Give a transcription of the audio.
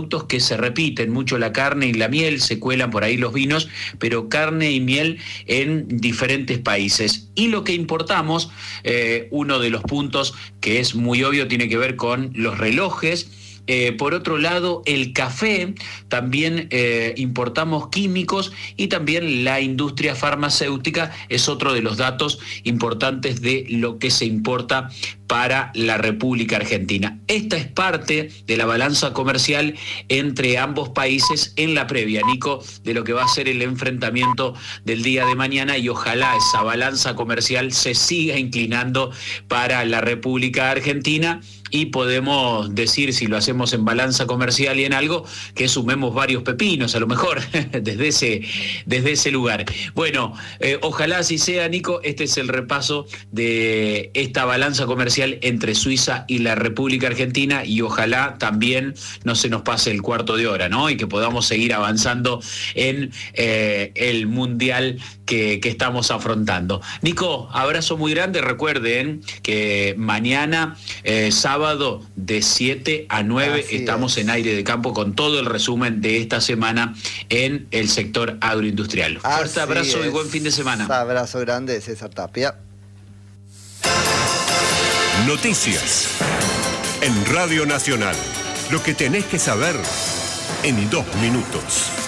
productos que se repiten mucho, la carne y la miel, se cuelan por ahí los vinos, pero carne y miel en diferentes países. Y lo que importamos, uno de los puntos que es muy obvio, tiene que ver con los relojes. Por otro lado, el café, también importamos químicos, y también la industria farmacéutica es otro de los datos importantes de lo que se importa para la República Argentina. Esta es parte de la balanza comercial entre ambos países en la previa, Nico, de lo que va a ser el enfrentamiento del día de mañana, y ojalá esa balanza comercial se siga inclinando para la República Argentina, y podemos decir, si lo hacemos en balanza comercial y en algo, que sumemos varios pepinos, a lo mejor, desde ese lugar. Bueno, ojalá así sea, Nico. Este es el repaso de esta balanza comercial entre Suiza y la República Argentina, y ojalá también no se nos pase el cuarto de hora, ¿no? Y que podamos seguir avanzando en el Mundial que estamos afrontando. Nico, abrazo muy grande. Recuerden que mañana, sábado, de 7 a 9, así estamos en Aire de Campo con todo el resumen de esta semana en el sector agroindustrial. Fuerte abrazo y buen fin de semana. Un abrazo grande, César Tapia. Noticias en Radio Nacional. Lo que tenés que saber en 2 minutos.